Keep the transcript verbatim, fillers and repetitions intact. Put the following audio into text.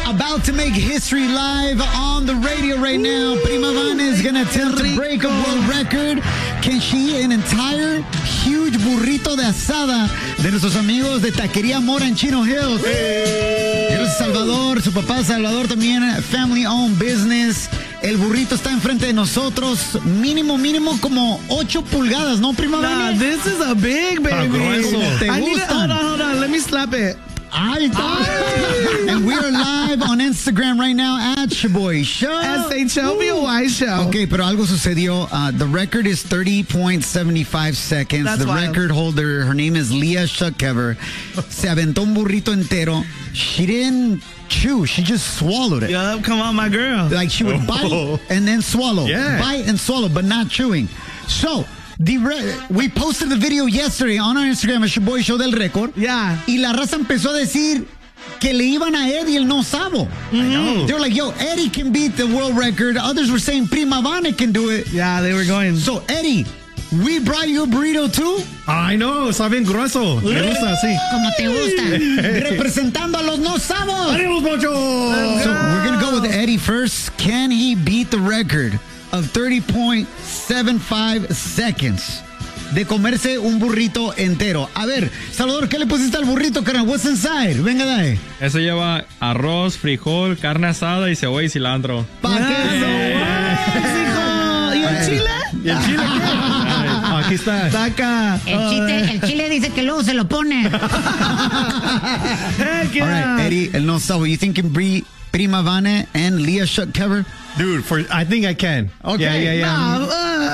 about to make history live on the radio right now. Prima Vane is going to attempt to break a world record. Can she eat an entire huge burrito de asada de nuestros amigos de Taquería Mora en Chino Hills? Él es Salvador, su papá Salvador también, family owned business. El burrito está enfrente de nosotros, mínimo, mínimo como ocho pulgadas, ¿no, Prima Vane? Nah, this is a big baby. ¿Te I need it. gustan? Hold on, hold on. Let me slap it. Ahí está. And we are live on Instagram right now at Shaboy Show. S H O B O Y Show. Okay, pero algo sucedió. Uh, the record is thirty point seven five seconds. That's the wild. record holder, her name is Leah Shuckkever. Se aventó un burrito entero. She didn't chew. She just swallowed it. Yup, come on, my girl. Like she would bite and then swallow. Yeah. Bite and swallow, but not chewing. So, the re- we posted the video yesterday on our Instagram at Shaboy Show del Récord. Yeah. Y la raza empezó a decir que le iban a Eddie el no sabo. know. They were like, yo, Eddie can beat the world record. Others were saying Prima Vane can do it. Yeah, they were going. So, Eddie, we brought you a burrito too. Ay, no, está bien grueso. Me gusta así. Como te gusta. Representando a los no sabos. ¡Ánimos, Poncho! So we're going to go with Eddie first. Can he beat the record of thirty point seven five seconds de comerse un burrito entero? A ver, Salvador, ¿qué le pusiste al burrito, carnal? What's inside? Venga, dale. Eso lleva arroz, frijol, carne asada y cebolla y cilantro. ¿Pa' qué? Hijo, ¿y el chile? ¿Y el chile qué? Ay, aquí está. Saca. El, chiste, el chile dice que luego se lo pone. Heck All yeah. right, Eddie, el no sabo. You think can beat Prima Vane and Leah Shuckkever? Dude, for, I think I can. Okay. Yeah, yeah, yeah. Nah, uh,